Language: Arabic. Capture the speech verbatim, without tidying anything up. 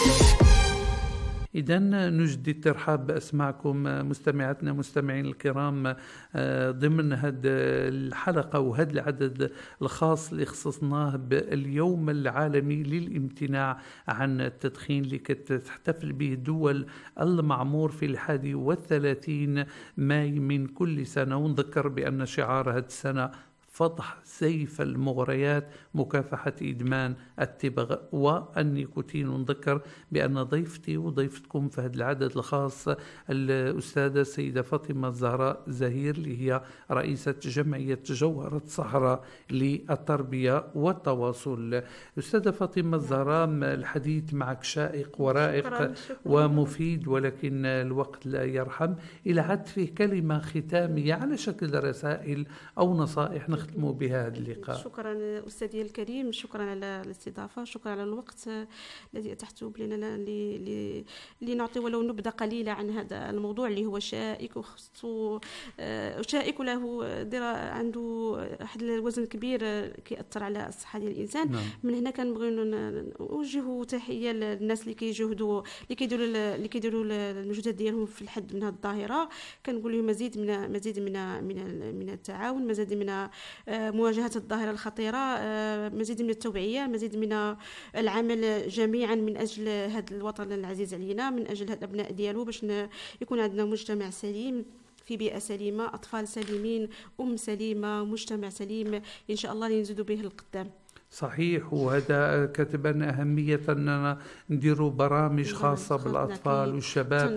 إذا نجدي الترحاب بأسماعكم مستمعاتنا مستمعين الكرام ضمن هذه الحلقة وهذا العدد الخاص اللي خصصناه باليوم العالمي للامتناع عن التدخين اللي تحتفل به دول المعمور في الحادي والثلاثين ماي من كل سنة. ونذكر بأن شعار هذه السنة فضح سيف المغريات مكافحة إدمان التبغ والنيكوتين. ونذكر بأن ضيفتي وضيفتكم في هذا العدد الخاص الأستاذة السيدة فاطمة الزهراء زهير اللي هي رئيسة جمعية جوهرة صحراء للتربية والتواصل. أستاذة فاطمة الزهراء، الحديث معك شائق ورائق شكراً شكراً. ومفيد، ولكن الوقت لا يرحم. إلى عد فيه كلمة ختامية على شكل رسائل أو نصائح نختم بها هذا اللقاء. شكرا أستاذي الكريم، شكرا على الاستضافة، شكرا على الوقت الذي أتحته لنا لنعطي ولو نبذة قليلة عن هذا الموضوع اللي هو شائك وخصو شائك وله عنده واحد الوزن كبير كيأثر على الصحة ديال الإنسان. نعم. من هنا كنبغيو نوجهوا تحية للناس اللي كيجهدوا اللي كيديروا اللي كيديروا المجهودات ديالهم في الحد من هذه الظاهرة. كنقول لهم مزيد من مزيد من من من التعاون، مزيد من مواجهة الظاهرة الخطيرة، مزيد من التوعية، مزيد من العمل جميعا من أجل هذا الوطن العزيز علينا، من أجل هاد الأبناء ديالو، باش يكون عندنا مجتمع سليم في بيئة سليمة، أطفال سليمين، أم سليمة، مجتمع سليم إن شاء الله ينزدوا به القدام. صحيح. وهذا كتبنا أهمية أننا نديروا برامج خاصة بالأطفال والشباب